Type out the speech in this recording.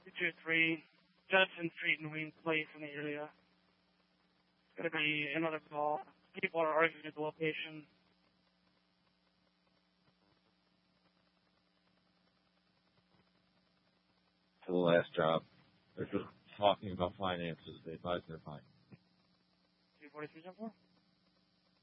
223 Judson Street in Wayne Place in the area. It's going to be another call. People are arguing at the location. To the last job. They're just talking about finances. They advise they're fine. 243 74?